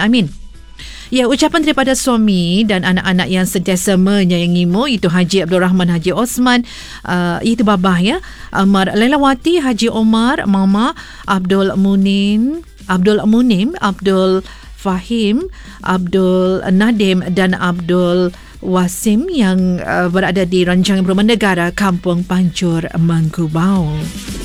Amin. Ya, ucapan daripada suami dan anak-anak yang sentiasa menyayangimu, itu Haji Abdul Rahman Haji Osman, itu babah ya, Amar Lailawati Haji Omar, Mama Abdul Munim, Abdul Fahim, Abdul Nadim dan Abdul Wasim yang berada di rancangan Perumahan Negara Kampung Pancur, Mangkubau.